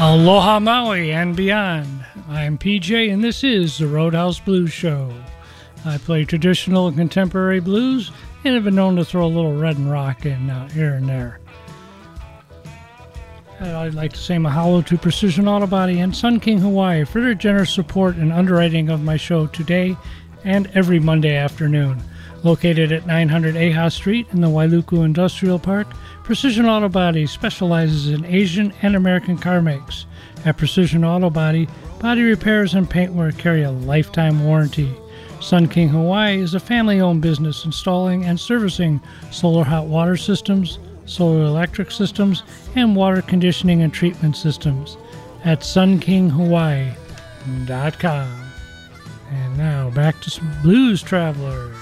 Aloha Maui and beyond. I'm PJ and this is the Roadhouse Blues Show. I play traditional and contemporary blues and have been known to throw a little red and rock in here and there. I'd like to say mahalo to Precision Auto Body and Sun King Hawaii for their generous support and underwriting of my show today and every Monday afternoon. Located at 900 Aha Street in the Wailuku Industrial Park, Precision Auto Body specializes in Asian and American car makes. At Precision Auto Body, body repairs and paintwork carry a lifetime warranty. Sun King Hawaii is a family-owned business installing and servicing solar hot water systems, solar electric systems, and water conditioning and treatment systems at sunkinghawaii.com. And now back to some Blues Traveler.